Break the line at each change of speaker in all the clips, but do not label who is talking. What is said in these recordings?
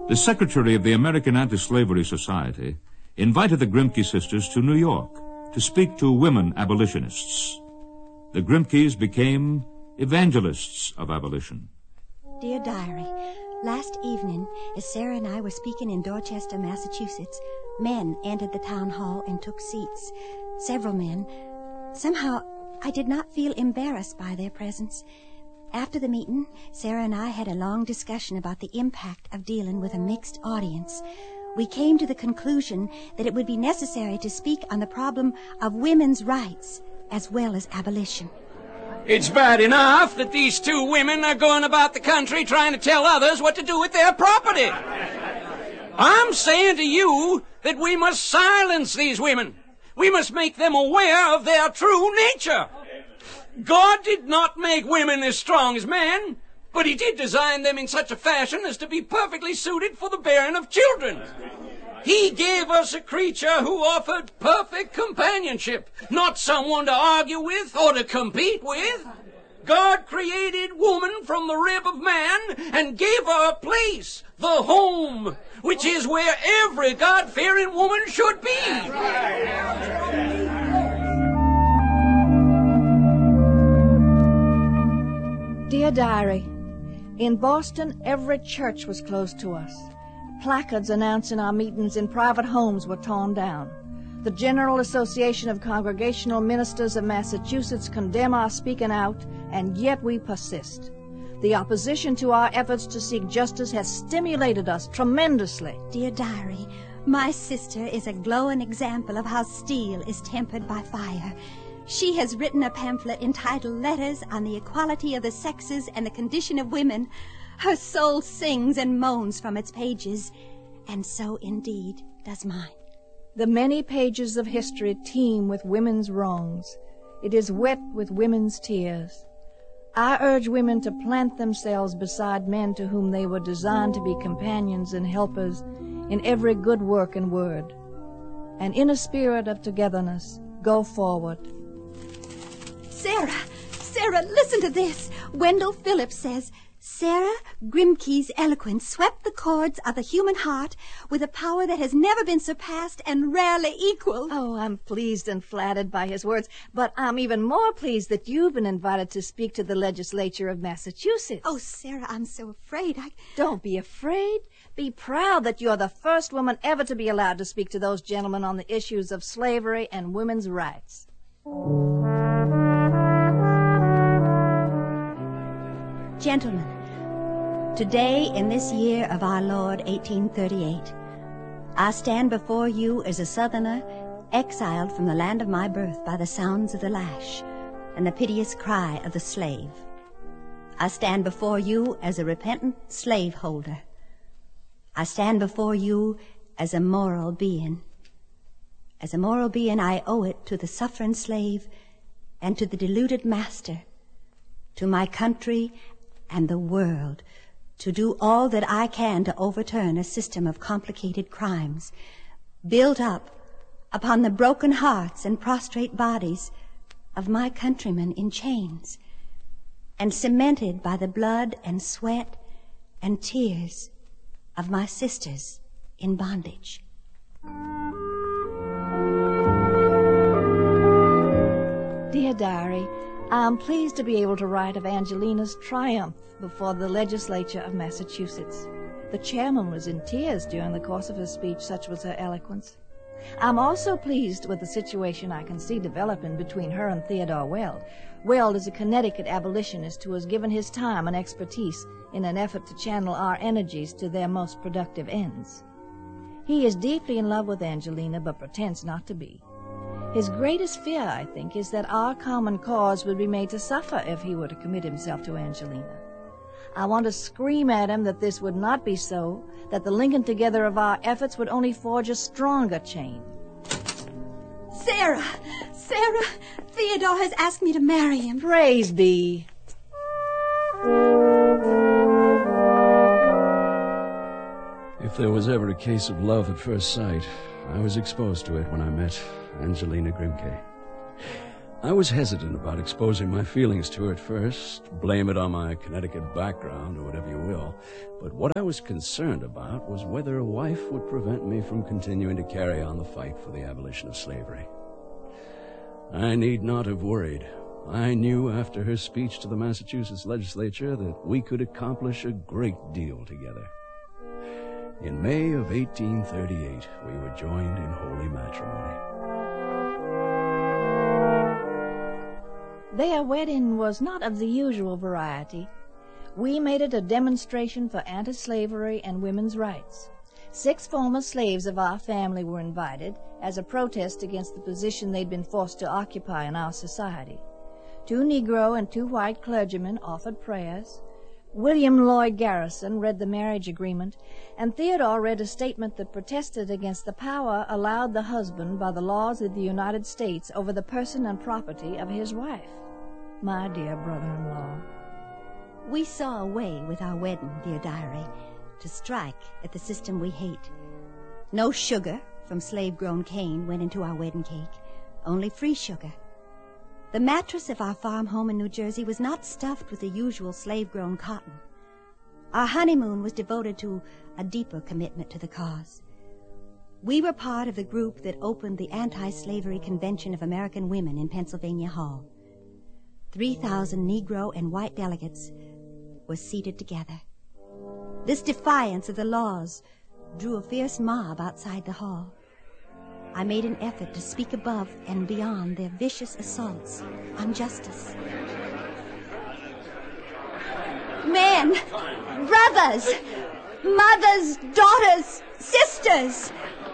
The secretary of the American Anti-Slavery Society invited the Grimke sisters to New York to speak to women abolitionists. The Grimkes became evangelists of abolition.
Dear Diary, last evening, as Sarah and I were speaking in Dorchester, Massachusetts, men entered the town hall and took seats. Several men. Somehow, I did not feel embarrassed by their presence. After the meeting, Sarah and I had a long discussion about the impact of dealing with a mixed audience. We came to the conclusion that it would be necessary to speak on the problem of women's rights as well as abolition.
It's bad enough that these two women are going about the country trying to tell others what to do with their property. I'm saying to you that we must silence these women. We must make them aware of their true nature. God did not make women as strong as men, but he did design them in such a fashion as to be perfectly suited for the bearing of children. He gave us a creature who offered perfect companionship, not someone to argue with or to compete with. God created woman from the rib of man and gave her a place, the home, which is where every God-fearing woman should be.
Dear Diary, in Boston, every church was closed to us. Placards announcing our meetings in private homes were torn down. The General Association of Congregational Ministers of Massachusetts condemn our speaking out, and yet we persist. The opposition to our efforts to seek justice has stimulated us tremendously.
Dear Diary, my sister is a glowing example of how steel is tempered by fire. She has written a pamphlet entitled Letters on the Equality of the Sexes and the Condition of Women. Her soul sings and moans from its pages, and so indeed does mine.
The many pages of history teem with women's wrongs. It is wet with women's tears. I urge women to plant themselves beside men to whom they were designed to be companions and helpers in every good work and word. And in a spirit of togetherness, go forward.
Sarah, listen to this. Wendell Phillips says, Sarah Grimke's eloquence swept the chords of the human heart with a power that has never been surpassed and rarely equaled.
Oh, I'm pleased and flattered by his words, but I'm even more pleased that you've been invited to speak to the legislature of Massachusetts.
Oh, Sarah, I'm so afraid.
Don't be afraid. Be proud that you're the first woman ever to be allowed to speak to those gentlemen on the issues of slavery and women's rights.
Gentlemen, today in this year of our Lord 1838, I stand before you as a Southerner exiled from the land of my birth by the sounds of the lash and the piteous cry of the slave. I stand before you as a repentant slaveholder. I stand before you as a moral being. As a moral being, I owe it to the suffering slave and to the deluded master, to my country and the world, to do all that I can to overturn a system of complicated crimes built up upon the broken hearts and prostrate bodies of my countrymen in chains and cemented by the blood and sweat and tears of my sisters in bondage.
Dear Diary, I am pleased to be able to write of Angelina's triumph before the legislature of Massachusetts. The chairman was in tears during the course of his speech, such was her eloquence. I'm also pleased with the situation I can see developing between her and Theodore Weld. Weld is a Connecticut abolitionist who has given his time and expertise in an effort to channel our energies to their most productive ends. He is deeply in love with Angelina, but pretends not to be. His greatest fear, I think, is that our common cause would be made to suffer if he were to commit himself to Angelina. I want to scream at him that this would not be so, that the linking together of our efforts would only forge a stronger chain.
Sarah, Theodore has asked me to marry him.
Praise be.
If there was ever a case of love at first sight, I was exposed to it when I met Angelina Grimke. I was hesitant about exposing my feelings to her at first. Blame it on my Connecticut background or whatever you will. But what I was concerned about was whether a wife would prevent me from continuing to carry on the fight for the abolition of slavery. I need not have worried. I knew after her speech to the Massachusetts legislature that we could accomplish a great deal together. In May of 1838, we were joined in holy matrimony.
Their wedding was not of the usual variety. We made it a demonstration for anti-slavery and women's rights. 6 former slaves of our family were invited as a protest against the position they'd been forced to occupy in our society. 2 Negro and 2 white clergymen offered prayers. William Lloyd Garrison read the marriage agreement, and Theodore read a statement that protested against the power allowed the husband by the laws of the United States over the person and property of his wife. My dear brother-in-law.
We saw a way with our wedding, dear diary, to strike at the system we hate. No sugar from slave-grown cane went into our wedding cake, only free sugar. The mattress of our farm home in New Jersey was not stuffed with the usual slave-grown cotton. Our honeymoon was devoted to a deeper commitment to the cause. We were part of the group that opened the Anti-Slavery Convention of American Women in Pennsylvania Hall. 3,000 Negro and white delegates were seated together. This defiance of the laws drew a fierce mob outside the hall. I made an effort to speak above and beyond their vicious assaults on justice. Men, brothers, mothers, daughters, sisters.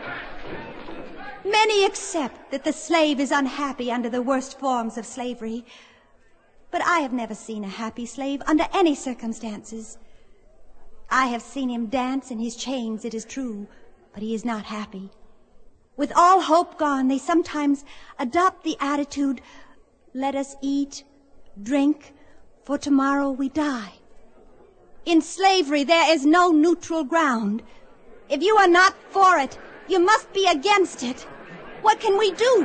Many accept that the slave is unhappy under the worst forms of slavery, but I have never seen a happy slave under any circumstances. I have seen him dance in his chains, it is true, but he is not happy. With all hope gone, they sometimes adopt the attitude, let us eat, drink, for tomorrow we die. In slavery, there is no neutral ground. If you are not for it, you must be against it. What can we do?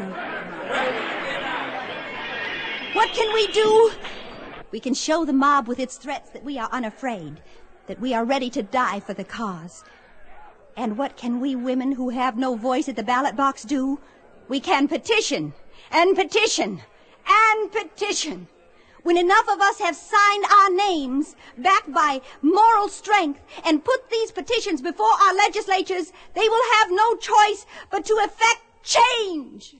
What can we do? We can show the mob with its threats that we are unafraid, that we are ready to die for the cause. And what can we women who have no voice at the ballot box do? We can petition, and petition, and petition. When enough of us have signed our names, backed by moral strength, and put these petitions before our legislatures, they will have no choice but to effect change.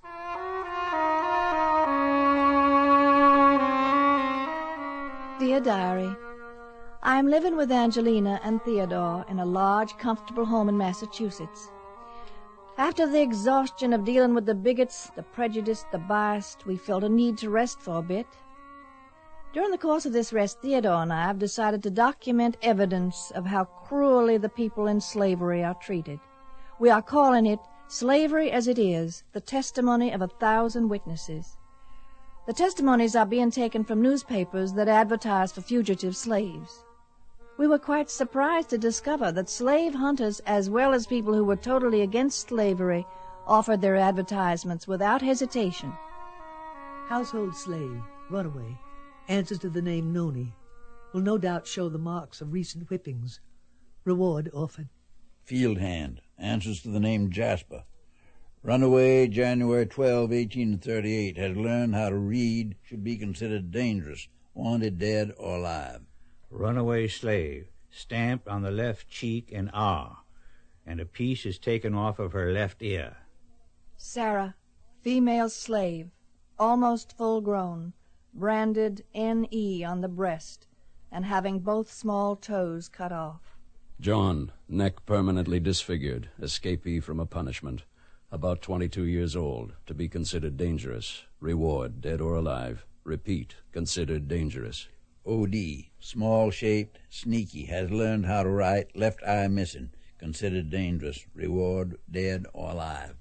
Dear Diary, I am living with Angelina and Theodore in a large, comfortable home in Massachusetts. After the exhaustion of dealing with the bigots, the prejudiced, the biased, we felt a need to rest for a bit. During the course of this rest, Theodore and I have decided to document evidence of how cruelly the people in slavery are treated. We are calling it Slavery as It Is, the Testimony of 1,000 Witnesses. The testimonies are being taken from newspapers that advertise for fugitive slaves. We were quite surprised to discover that slave hunters, as well as people who were totally against slavery, offered their advertisements without hesitation.
Household slave, runaway, answers to the name Noni, will no doubt show the marks of recent whippings. Reward orphan.
Field hand, answers to the name Jasper. Runaway, January 12, 1838, has learned how to read, should be considered dangerous, wanted dead or alive.
Runaway slave, stamped on the left cheek in R, and a piece is taken off of her left ear.
Sarah, female slave, almost full grown, branded N.E. on the breast, and having both small toes cut off.
John, neck permanently disfigured, escapee from a punishment, about 22 years old, to be considered dangerous. Reward, dead or alive. Repeat, considered dangerous.
O.D., small-shaped, sneaky, has learned how to write, left eye missing, considered dangerous. Reward, dead or alive.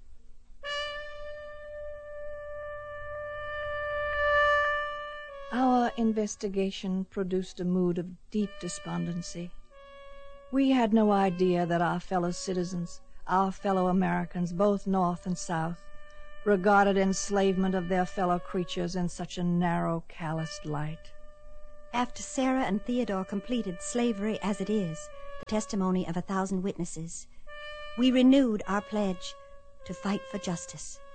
Our investigation produced a mood of deep despondency. We had no idea that our fellow citizens, our fellow Americans, both North and South, regarded enslavement of their fellow creatures in such a narrow, calloused light.
After Sarah and Theodore completed Slavery as It Is, the testimony of 1,000 witnesses, we renewed our pledge to fight for justice.